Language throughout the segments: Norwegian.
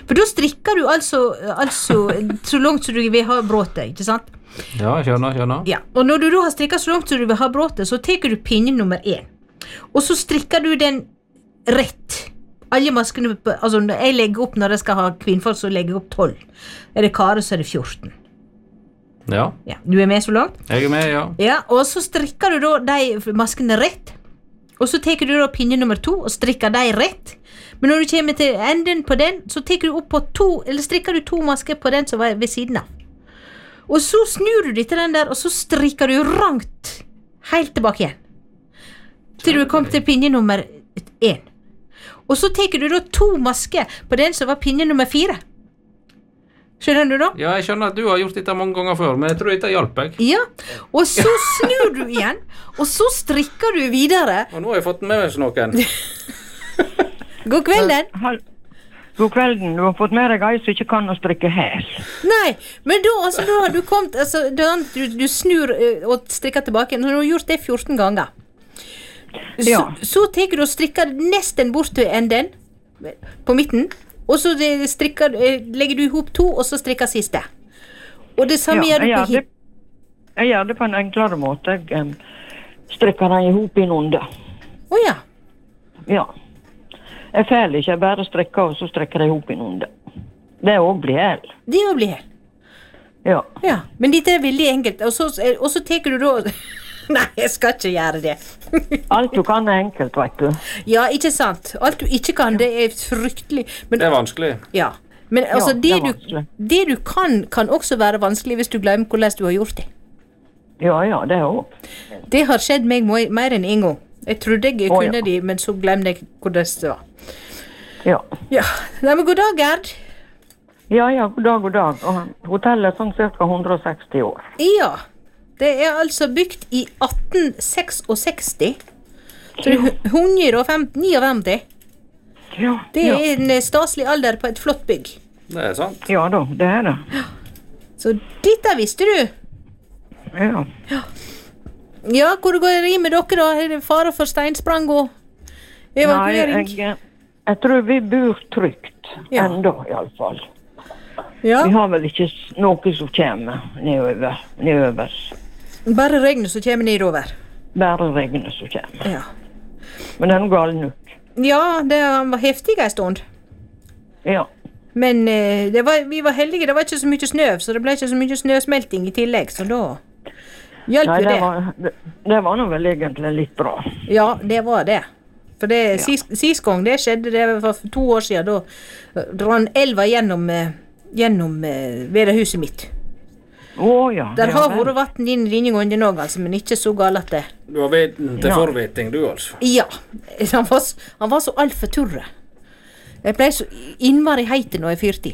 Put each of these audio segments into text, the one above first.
For da strikker du altså så langt som du vil ha bråtet, ikke sant? Ja, skjønner. Ja, og når du da har strikket så langt som du vil ha bråtet, så teker du pinne nummer 1. Og så strikker du den rett. Alle maskene, altså når jeg legger opp, når jeg skal ha kvinnfolk, så legger jeg opp 12. Er det kare, så er det 14. Ja. Ja, du er med så langt? Jeg er med, ja. Ja, og så strikker du da de maskene rett, og så teker du da pinne nummer 2 og strikker de rett. Men når du kommer til enden på den, så teker du opp på 2, eller strikker du 2 masker på den som var ved siden av. Og så snur du deg til den der, og så strikker du rangt helt tilbake igjen. Til du kom til pinne nummer 1. Og så teker du da 2 masker på den som var pinne nummer 4. Skjønner du da? Ja, jeg skjønner at du har gjort dette mange ganger før, men jeg tror dette hjalp jeg. Ja, og så snur du igjen, og så strikker du videre. Og nå har jeg fått med meg noen. God kvelden. God kvelden, du har fått med deg ei som ikke kan å strikke hæl. Nei, men da har du kommet, du snur og strikker tilbake, når du har gjort det 14 ganger. Ja. Så teker du og strikker nesten bort til enden, på midten, og så legger du ihop 2, og så strikker siste. Og det samme gjør du på hit. Jeg gjør det på en enklere måte. Jeg strikker den ihop innunder. Åja. Ja. Jeg fæler ikke, jeg bare strikker, og så strikker jeg ihop innunder. Det er også bli hæl. Det er å bli hæl. Ja. Ja, men dette er veldig enkelt. Og så teker du da... Nei, jeg skal ikke gjøre det. Alt du kan er enkelt, vet du. Ja, ikke sant. Alt du ikke kan, det er fryktelig. Men, Det er vanskelig. ja, men altså, Ja, det er vanskelig. det du kan også være vanskelig hvis du glemmer hvordan du har gjort det. Ja, det er også. Det har skjedd meg mer enn en gang. Jeg trodde jeg Å, kunne ja. det, men så glemte jeg hvordan det var. Ja. Ja, nei, men god dag, Gerd. Ja, god dag. Og hotellet er sånn cirka 160 år. Ja, det er altså bygd i 1866. Så det er 159. Ja, Det er en staselig alder på et flott bygg. Det er sant. Ja da, det er det. Så dette visste du. Ja. Ja, hvor går det med dere da? Er det fare for steinsprang og evakuering? Nei, jeg tror vi bor trygt. Ja. Enda, i alle fall. Ja, Vi har vel ikke noe som kommer nedover. bare regnet som kommer nedover. Bare regnet som kommer. Ja, Men det er noe galt nok. ja det var heftig en stund. Ja. Men vi var heldige, det var ikke så mye snø, så det ble ikke så mye snøsmelting i tillegg, så da hjalp Nei, jo det. det var nå vel egentlig litt bra. Ja, det var det. For det, sist gang det skjedde, det var for 2 år siden, da rann elva gjennom vedehuset mitt. Ja. Der ja, har vel. vært vatten inn denne gangen også, altså, men ikke så galt at det. Du har veten til Ja. forveting, du altså. Ja, han var så alt for turre. Jeg ble så innmari heite når jeg fyrte i.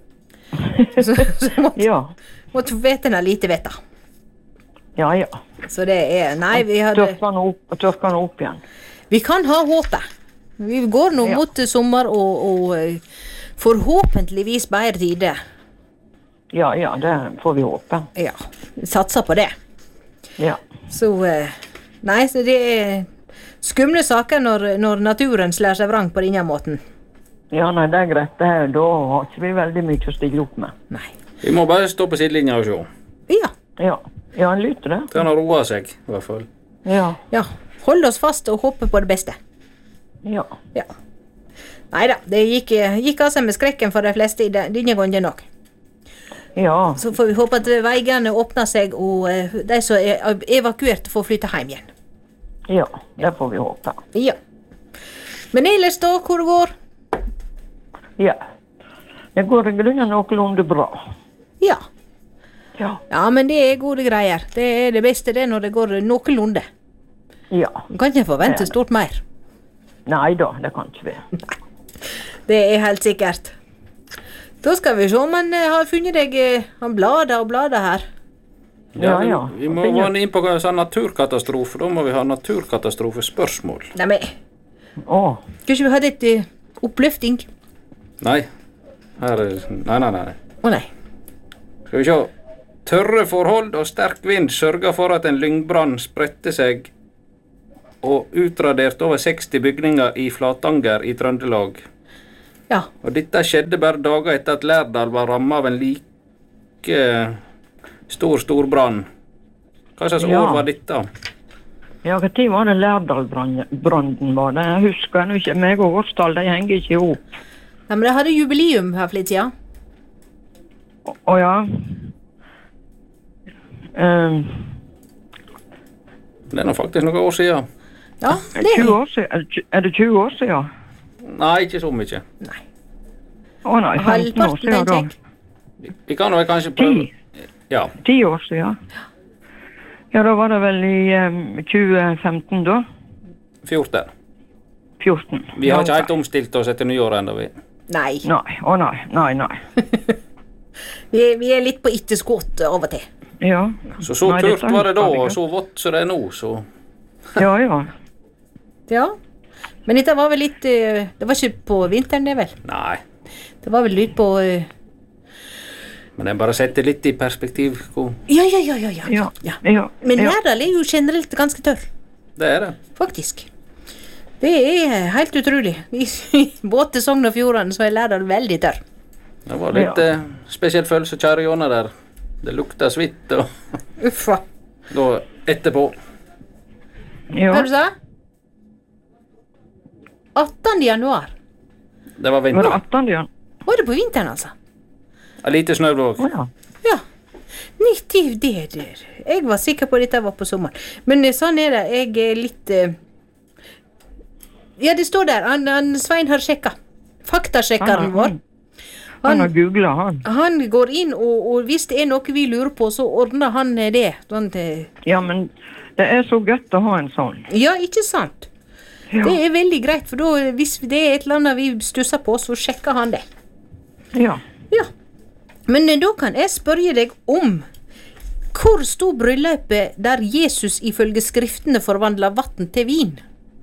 Så Ja. måtte vete den lite veta. Ja. Så det er, nei, vi hadde... Tørker den opp igjen. Vi kan ha håpet. Vi går nå Ja. mot sommer og forhåpentligvis bedre tider. Ja, det får vi håpe. Ja, satser på det. Ja. Så, nei, så det er skumle saker når naturen slår seg vrang på denne måten. Ja, nei, det er greit. Da har ikke vi veldig mye å stille opp med. Nei. Vi må bare stå på sidelinja og se. Ja, Ja, en lytter det. Den har roet seg, i hvert fall. Ja. ja. Hold oss fast og håpe på det beste. Ja. Ja. Neida, det gikk altså med skrekken for de fleste i denne gangen nok. Ja. Så får vi håpe at veiene åpner seg, og de som er evakuert får flytte hjem igjen. Ja, det får vi håpe. Ja. Men ellers da, hvor det går? Ja. Det går i grunnen noenlunde bra. Ja. Ja. Ja, men det er gode greier. Det er det beste det når det går noenlunde. Ja. Du kan ikke forvente stort mer. Nei da, det kan ikke vi. Det er helt sikkert. Da skal vi se om han har funnet deg han blader og blader her. Ja. Vi må gå inn på en sånn naturkatastrofe. Da må vi ha naturkatastrofespørsmål. Nei, men Åh. skal ikke vi ha litt oppløfting? Nei. Her er... Nei. Å nei. Skal vi se. Tørre forhold og sterk vind sørger for at en lyngbrann spredte seg og utradert over 60 bygninger i Flatanger i Trøndelag. Ja. Og dette skjedde bare dager etter at Lærdal var rammet av en like stor brann. Hva slags Ja. år var dette? Ja, hva tid var det Lærdal-brannen var det? Jeg husker nå ikke. Meg og Årsdal, de henger ikke ihop. Ja, men det hadde jubileum her for litt siden. Å ja. Det er nå faktisk noen år siden. Ja, det 20 år siden? Er det 20 år siden? Nei, ikke så mye. Å nei, 15 år halvparten, siden da. tenker jeg. Vi kan jo kanskje prøve... Ja. 10 år siden. Ja, da var det vel i 2015 da. 14. 14. Vi har Ja, ikke helt omstilt oss etter nyår enda, vi. Nei. Nei, å nei. Vi er litt på etterskudd av og til. Ja. Så Nei, tørt dette var det da, husker jeg og ikke. så vått som det er nå, så... Ja. Ja. Men dette var vel litt det var ikke på vinteren, det vel? Nei, Det var vel litt på men jeg bare setter litt i perspektiv. Ja. Ja. Men ja. Lærdal er jo generelt ganske tørr, Det er det. faktisk. Det er helt utrolig. I både Sogn og Fjordane så er Lærdal veldig tørr. Det var litt spesiell følelse å kjøre gjennom der. Det lukta svitt, og Uffa. da etterpå. Ja. Hva du sa? 18. januar. Det var Var det vinter. 18. ja? Var det på vinteren, altså? En lite snøvlåg. Å ja. Ja. 90 det der. Jeg var sikker på at dette var på sommeren. Men sånn er det. Jeg er litt Ja, det står der. Svein har sjekka. Faktasjekkeren vår. Han har googlet, han. Han går inn, og hvis det er noe vi lurer på, så ordner han det. Sånn, Ja, men det er så godt å ha en sånn. ja, ikke sant? Ja. Det er veldig greit, for da, hvis det er et eller annet vi stusser på, så sjekker han det. Ja. Ja. Men da kan jeg spørre deg om hvor sto bryllupet der Jesus ifølge skriftene forvandla vann til vin?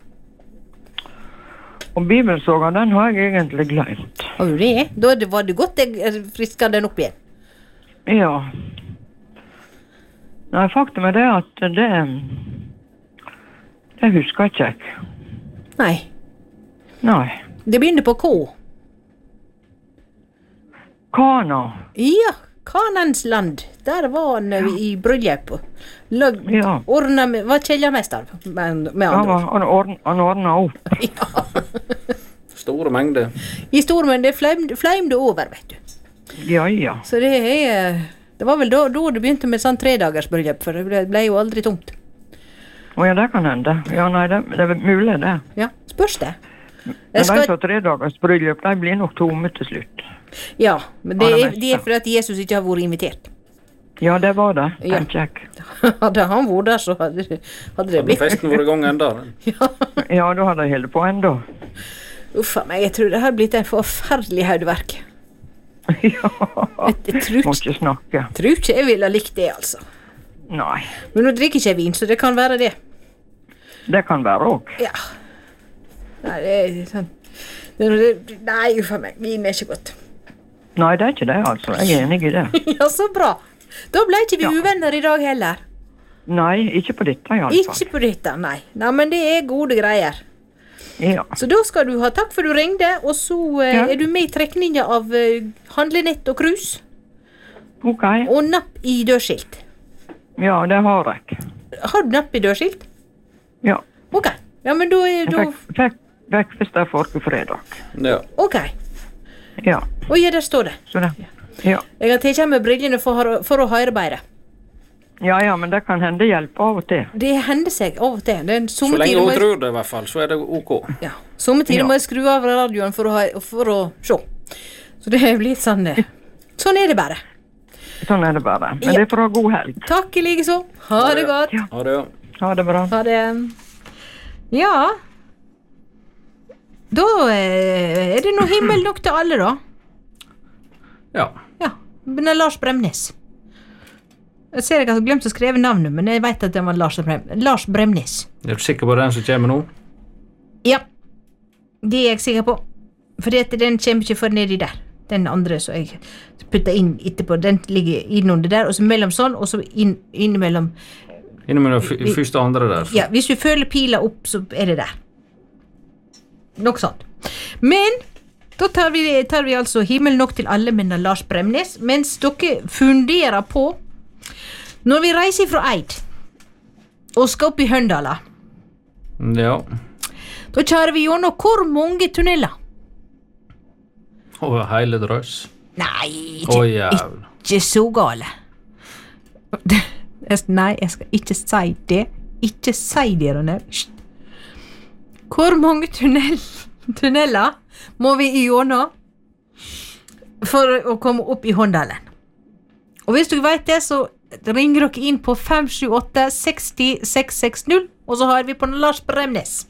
Og bibelsoga, den har jeg egentlig glemt. Har du det? Da var det godt jeg friska den opp igjen. Ja. Nei, faktum er det at det husker ikke jeg. Nei. Nei. Det begynner på K. Kana. Ja, Kanans land. Der var han i bryllup. Ja. Ordna med, var kjellermester med andre ord. Han ordna opp. Ja. Store mengder. I stormen, det flaumde over, vet du. Ja. Så det var vel da det begynte med sånn 3-dagers bryllup, for det ble jo aldri tomt. Å ja, det kan hende. Ja, nei, det er mulig det. Ja, spørs det. Men de som 3 dagers bryllup, de blir nok tomme til slutt. Ja, men det Aller er, det er fordi at Jesus ikke har vært invitert. Ja, det var det, Ja. tenker jeg. Hadde han vært der, så hadde det Hadde blitt. festen vært i gang enda. Ja, da hadde jeg holdt på enda. Uffa meg, jeg tror det har blitt en forferdelig haudverk. Ja. Jeg tror Må ikke, ikke snakke. tror ikke jeg ville likt det, altså. Nei, Men nå drikker ikke jeg vin, så det kan være det. det kan være òg. Ja. Nei, det er sånn. Nei, uffa meg, vin er ikke godt. Nei, det er ikke det, altså. Jeg er enig i det. Ja, så bra. Da ble ikke vi Ja. uvenner i dag heller. Nei, ikke på dette i alle fall. Ikke på dette, nei. Nei, men det er gode greier. Ja. Så da skal du ha takk for du ringte, og så Ja. er du med i trekninga av handlenett og krus, Ok. og napp i dørskilt. Ja, det har jeg. Har du napp i dørskilt? Ja. Ok. Ja, men da er Jeg fikk hvis det er forrige fredag. Ja. Ok. Ja. Å ja, der står det. Så det. Ja. Jeg har tatt med brillene for å høre bedre. Ja, men det kan hende hjelpe av og til. Det hender seg av og til. Det er Så somme lenge tider hun må jeg, tror det, i hvert fall, så er det ok. ja, somme tider Ja. må jeg skru av radioen for å se. Så det blir sånn Sånn er det bare. Sånn er det bare. Men Ja. det er for å ha god helg. Takk i like så. Ha det godt. Ja. Ha det, ja. Ha det bra. Ha det. Ja. Da er det noe himmel nok til alle, da. Ja. Ja. Men det er Lars Bremnes. Jeg ser jeg har glemt å skrive navnet, men jeg vet at det var Lars Bremnes. Er du sikker på den som kommer nå? Ja. Det er jeg sikker på. For den kommer ikke før nedi der. Den andre som jeg putta inn etterpå, den ligger innunder der, og så mellom sånn, og så innimellom. Innimellom første og andre der. Ja, hvis du føler pila opp, så er det der. Nok sånt. Men Da tar vi altså himmel nok til alle med Lars Bremnes, mens dere funderer på når vi reiser fra Eid og skal opp i Høndala. Ja. Da kjører vi gjennom hvor mange tunneler? Hele drøs. Nei, Jævla. ikke så gale. Nei, jeg skal ikke si det. Ikke si det, Ronny. Hvor mange tunneler må vi gjennom for å komme opp i Håndalen? Og hvis du vet det, så ringer dere inn på 578 60 660, og så har vi på Lars Bremnes.